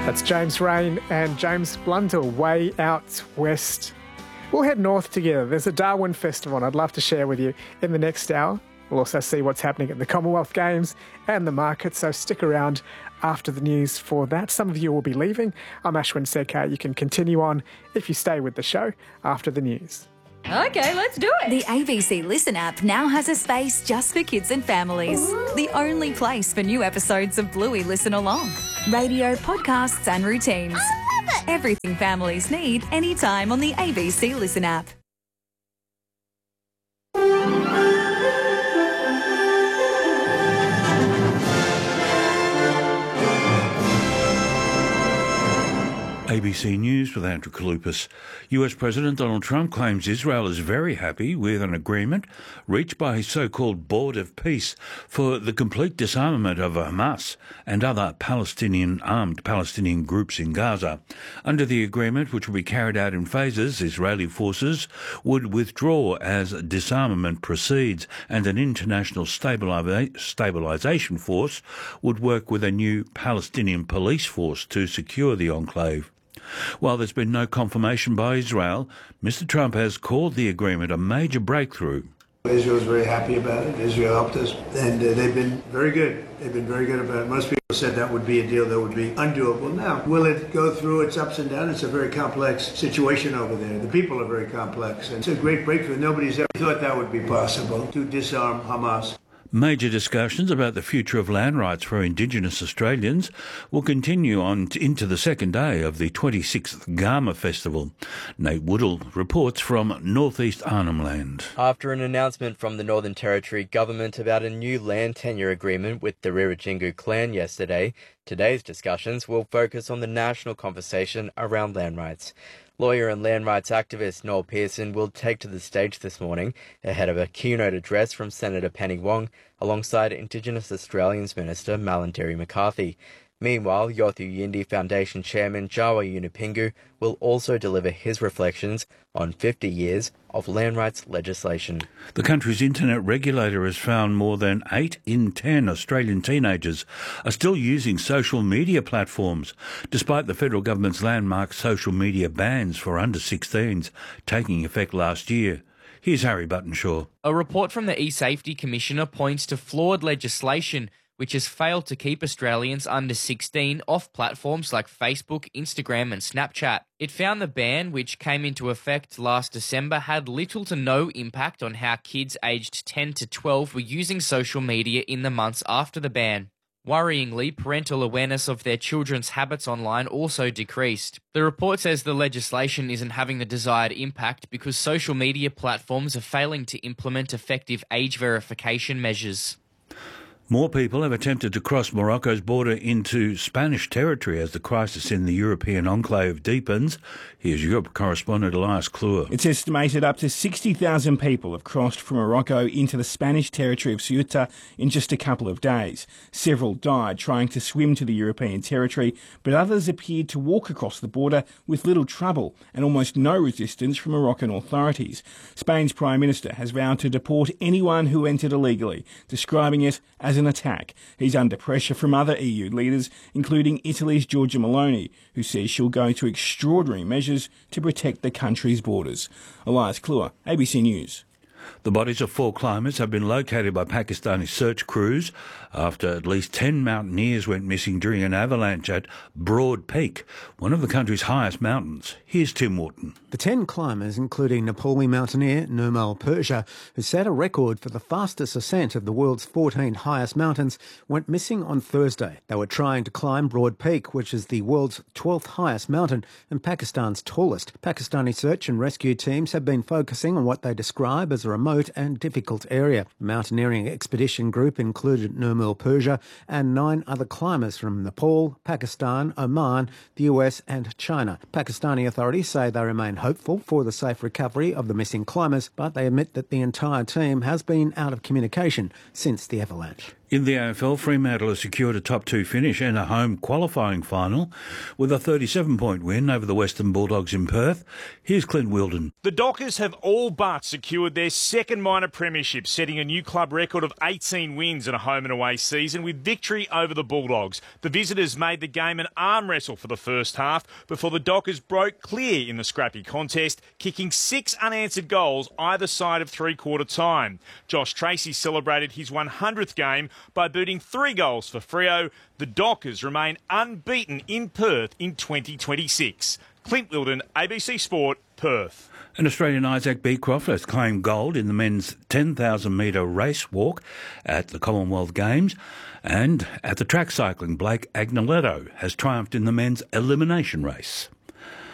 That's James Rain and James Blundell, Way Out West. We'll head north together. There's a Darwin Festival, and I'd love to share with you in the next hour. We'll also see what's happening at the Commonwealth Games and the market, so stick around after the news for that. Some of you will be leaving. I'm Ashwin Sekar. You can continue on if you stay with the show after the news. Okay, let's do it. The ABC Listen app now has a space just for kids and families. Ooh. The only place for new episodes of Bluey Listen Along. Radio, podcasts and routines. I love it. Everything families need anytime on the ABC Listen app. ABC News with Andrew Kalupas. US President Donald Trump claims Israel is very happy with an agreement reached by his so-called Board of Peace for the complete disarmament of Hamas and other armed Palestinian groups in Gaza. Under the agreement, which will be carried out in phases, Israeli forces would withdraw as disarmament proceeds, and an international stabilisation force would work with a new Palestinian police force to secure the enclave. While there's been no confirmation by Israel, Mr. Trump has called the agreement a major breakthrough. Israel's very happy about it. Israel helped us, and they've been very good. They've been very good about it. Most people said that would be a deal that would be undoable. Now, will it go through its ups and downs? It's a very complex situation over there. The people are very complex, and it's a great breakthrough. Nobody's ever thought that would be possible, to disarm Hamas. Major discussions about the future of land rights for Indigenous Australians will continue on into the second day of the 26th Garma Festival. Nate Woodall reports from northeast Arnhem Land. After an announcement from the Northern Territory government about a new land tenure agreement with the Rirratjingu clan yesterday, today's discussions will focus on the national conversation around land rights. Lawyer and land rights activist Noel Pearson will take to the stage this morning ahead of a keynote address from Senator Penny Wong alongside Indigenous Australians Minister Malarndirri McCarthy. Meanwhile, Yothu Yindi Foundation Chairman Jawa Yunupingu will also deliver his reflections on 50 years of land rights legislation. The country's internet regulator has found more than 8 in 10 Australian teenagers are still using social media platforms, despite the federal government's landmark social media bans for under 16s taking effect last year. Here's Harry Buttonshaw. A report from the e-Safety Commissioner points to flawed legislation which has failed to keep Australians under 16 off platforms like Facebook, Instagram and Snapchat. It found the ban, which came into effect last December, had little to no impact on how kids aged 10 to 12 were using social media in the months after the ban. Worryingly, parental awareness of their children's habits online also decreased. The report says the legislation isn't having the desired impact because social media platforms are failing to implement effective age verification measures. More people have attempted to cross Morocco's border into Spanish territory as the crisis in the European enclave deepens. Here's Europe correspondent Elias Kluwer. It's estimated up to 60,000 people have crossed from Morocco into the Spanish territory of Ceuta in just a couple of days. Several died trying to swim to the European territory, but others appeared to walk across the border with little trouble and almost no resistance from Moroccan authorities. Spain's Prime Minister has vowed to deport anyone who entered illegally, describing it as an attack. He's under pressure from other EU leaders, including Italy's Giorgia Meloni, who says she'll go to extraordinary measures to protect the country's borders. Elias Kluwer, ABC News. The bodies of 4 climbers have been located by Pakistani search crews after at least 10 mountaineers went missing during an avalanche at Broad Peak, one of the country's highest mountains. Here's Tim Wharton. The 10 climbers, including Nepali mountaineer Nirmal Purja, who set a record for the fastest ascent of the world's 14 highest mountains, went missing on Thursday. They were trying to climb Broad Peak, which is the world's 12th highest mountain and Pakistan's tallest. Pakistani search and rescue teams have been focusing on what they describe as a remote and difficult area. The mountaineering expedition group included Nirmal Purja and 9 other climbers from Nepal, Pakistan, Oman, the US and China. Pakistani authorities say they remain hopeful for the safe recovery of the missing climbers, but they admit that the entire team has been out of communication since the avalanche. In the AFL, Fremantle has secured a top two finish and a home qualifying final with a 37-point win over the Western Bulldogs in Perth. Here's Clint Wilden. The Dockers have all but secured their second minor premiership, setting a new club record of 18 wins in a home and away season with victory over the Bulldogs. The visitors made the game an arm wrestle for the first half before the Dockers broke clear in the scrappy contest, kicking 6 unanswered goals either side of three-quarter time. Josh Tracy celebrated his 100th game by booting 3 goals for Freo. The Dockers remain unbeaten in Perth in 2026. Clint Wilden, ABC Sport, Perth. An Australian Isaac Beecroft has claimed gold in the men's 10,000-metre race walk at the Commonwealth Games, and at the track cycling, Blake Agnoletto has triumphed in the men's elimination race.